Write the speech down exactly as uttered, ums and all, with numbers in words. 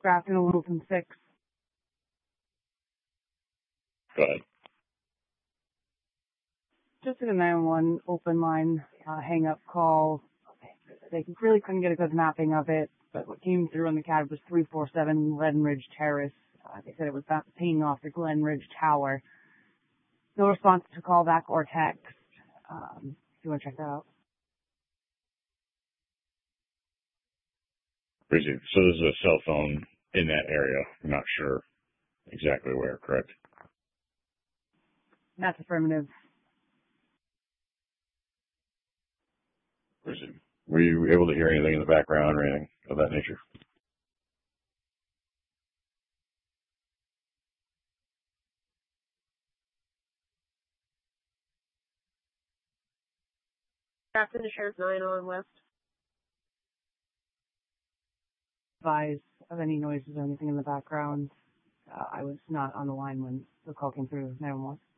Grafton and Littleton six. Go ahead. Just a nine one one open line uh, hang-up call. They really couldn't get a good mapping of it, but what came through on the C A D was three four seven Glenridge Terrace. Uh, they said it was pinging off the Glenridge Tower. No response to call back or text. Um, if you want to check that out. Crazy. So there's a cell phone in that area. I'm not sure exactly where, correct? That's affirmative. Crazy. Were you able to hear anything in the background or anything of that nature? Captain to Sheriff nine on West. Advise of any noises or anything in the background. Uh, I was not on the line when the call came through. nine one one.